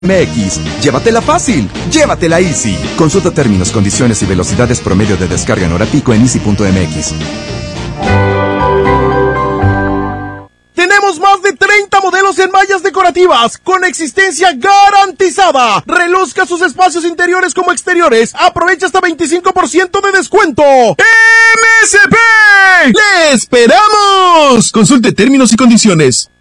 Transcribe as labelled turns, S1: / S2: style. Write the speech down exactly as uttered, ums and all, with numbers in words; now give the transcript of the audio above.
S1: M X. Llévatela fácil, llévatela Easy. Consulta términos, condiciones y velocidades promedio de descarga en hora pico en easy punto m x.
S2: Tenemos más de treinta modelos en mallas decorativas con existencia garantizada. Reluzca sus espacios interiores como exteriores. Aprovecha hasta veinticinco por ciento de descuento. ¡M S P! ¡Le esperamos! Consulte términos y condiciones.